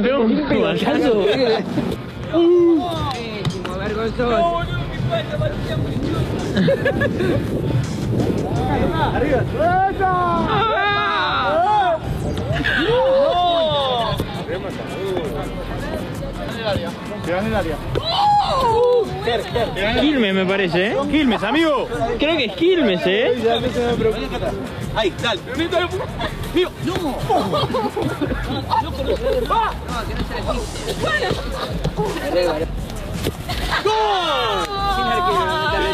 pegó un batazo. Vergonzoso. Arriba. En el área. Quilmes me parece, ¿eh? Quilmes, amigo. Creo que es Quilmes, ¿eh? Ahí, dale. ¡Mío! ¡No! No, que no se le pise. ¡Gol! Sin arquero,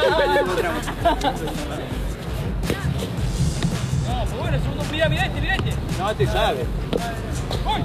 No, bueno, segundo, mira este. No te sabe. ¡Gol!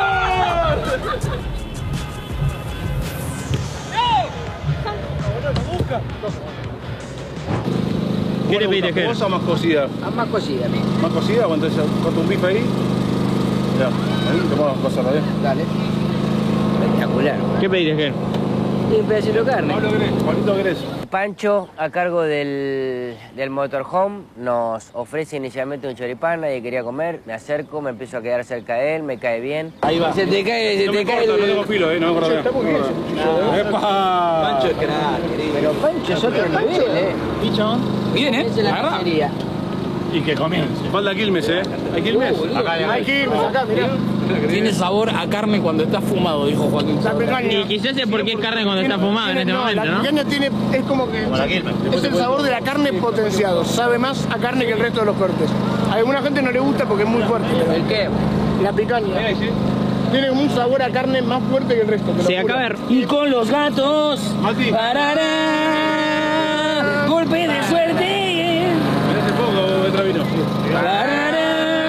¿Qué le pediste, Ger? ¿Cosa o más cocida? Más cosida, amigo. ¿Más cocida? Cuando corta un bife ahí. Ya, ahí te puedo cosarlo, ¿eh? Dale. Espectacular. ¿Qué pediste, Ger? Y un pedacito de carne. Juanito Gres. Pancho, a cargo del motorhome, nos ofrece inicialmente un choripán, nadie quería comer, me acerco, me empiezo a quedar cerca de él, me cae bien. Ahí va. Se te cae, No me corta, no tengo filo, no me corta. ¡Epa! Pancho es crack, querido. Pero Pancho es otro nivel, Bien, Esa es la Agarra. pizzería. Y que comience. Falta Quilmes, ¿Hay Quilmes? Acá hay Quilmes, acá, mirá. Tiene sabor a carne cuando está fumado, dijo Joaquín. Y quizás es porque es carne cuando está fumada en este momento, ¿no? La picaña tiene, es como que es el sabor de la carne potenciado, sabe más a carne que el resto de los cortes. A alguna gente no le gusta porque es muy fuerte, pero ¿El qué? la picaña tiene como un sabor a carne más fuerte que el resto. te lo Se juro. acaba de... Y con los gatos, Mati. parará, golpe de suerte. Hace poco, Betravino. Parará,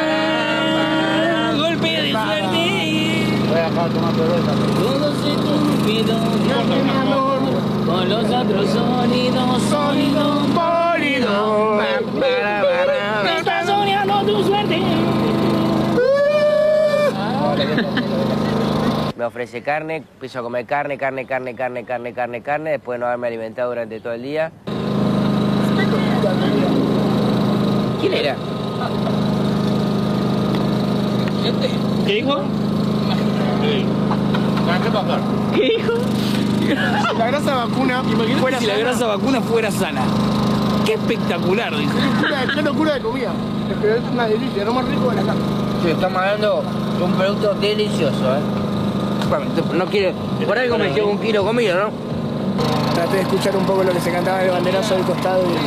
golpe de suerte. Voy a dejar de tomar cerveza. Todo se tupido con los otros sonidos, sonido polido. Estás soñando tu suerte. Me ofrece carne, empiezo a comer carne, después de no haberme alimentado durante todo el día. ¿Quién era? ¿Qué dijo? ¿Qué dijo? La grasa vacuna fuera Si la sana. grasa vacuna fuera sana. Qué espectacular, dijo. Qué locura de comida. Pero es una delicia, lo más rico de la carne. Sí, estamos hablando de un producto delicioso, Bueno, no quiero... Por algo me llevo 1 kilo comido, ¿no? Traté de escuchar un poco lo que se cantaba del banderazo del costado y...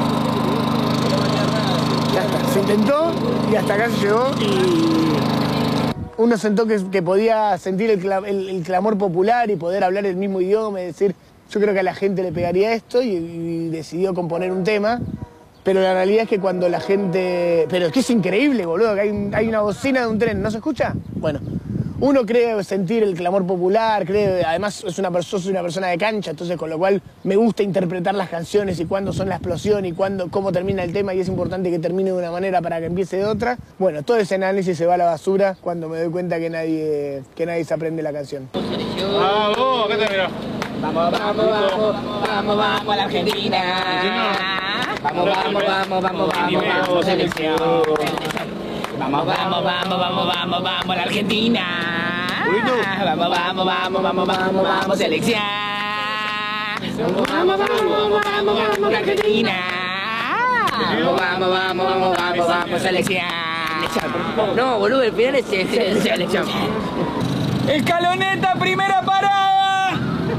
Ya está, se intentó y hasta acá se llegó y... Uno sentó que podía sentir el clamor popular y poder hablar el mismo idioma y decir, yo creo que a la gente le pegaría esto y decidió componer un tema. Pero la realidad es que cuando la gente... Pero es que es increíble, boludo, que hay una bocina de un tren, ¿no se escucha? Bueno, uno cree sentir el clamor popular, además soy una persona de cancha, entonces con lo cual me gusta interpretar las canciones y cuándo son la explosión y cómo termina el tema y es importante que termine de una manera para que empiece de otra. Bueno, todo ese análisis se va a la basura cuando me doy cuenta que nadie se aprende la canción. Ah, vos, acá te mirá. Vamos a la Argentina. Vamos, selección. Vamos, a la Argentina. Vamos, selección. Vamos, la Argentina. Vamos, selección. No, boludo, el final es selección. Escaloneta, primera parada.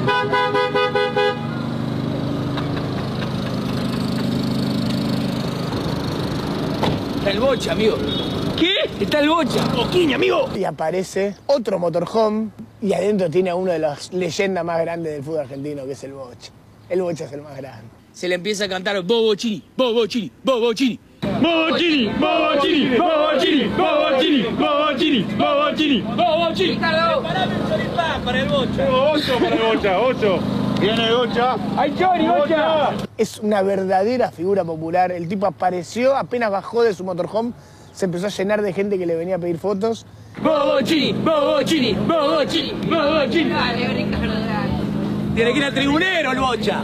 Está el Bocha, amigo. ¿Qué? Está el Bocha. Oquín, amigo. Y aparece otro motorhome y adentro tiene a uno de las leyendas más grandes del fútbol argentino, que es el Bocha. El Bocha es el más grande. Se le empieza a cantar Bobo Chini, Bobo Chini, Bobo Chini. Bobo Chini, Bobo Chini, Bobo Chini, Bobo Chini, Bobo Chini, Bobo Chini, Bobo Chini. Preparame un choripán para el bocha. 8 para el Bocha, 8. Viene el Bocha. ¡Ay, Chori, Bocha! Es una verdadera figura popular. El tipo apareció, apenas bajó de su motorhome, se empezó a llenar de gente que le venía a pedir fotos. Bobo Chini, Bobo Chini, Bobo Chini, Bobo Chini. Tiene que ir al tribunero el Bocha.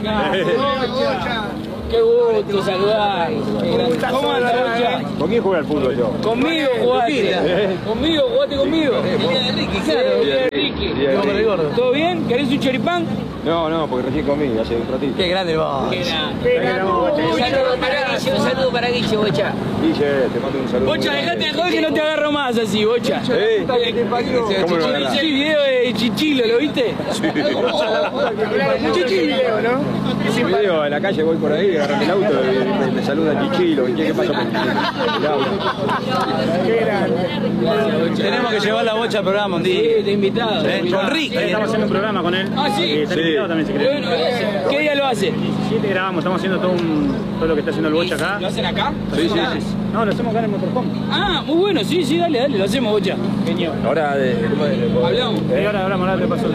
Qué gusto saludar. ¿Cómo anda, Bocha? ¿Con quién juega el fútbol yo? Conmigo jugaste. Conmigo, jugaste conmigo. El día de Ricky, claro. ¿Todo bien? ¿Querés un choripán? No, porque recién comí hace un ratito. Qué grande vos. Qué grande. Un saludo para Guiche, Bocha. Guille, te mando un saludo. Bocha, dejate de joder que no te agarro más así, Bocha. ¿Cómo lo agarrás? Sí, video de Chichilo, ¿lo viste? Mucho video, ¿no? Un video en la calle, voy por ahí, agarré el auto y me saluda Chichilo. ¿Qué pasa con el auto? Qué grande. Tenemos que llevar la Bocha al programa un día. Sí, de invitado. Con Rick. Estamos haciendo un programa con él. Ah, sí. Está invitado también, si querés. Bueno, ¿qué día lo hace? 17 grabamos, estamos haciendo todo lo que está haciendo el Bocha acá. ¿Lo hacen acá? Sí. No, lo hacemos acá en el Motorhome. Ah, muy bueno, sí, dale, lo hacemos, Bocha. Ahora, Hablamos. Y ahora te paso el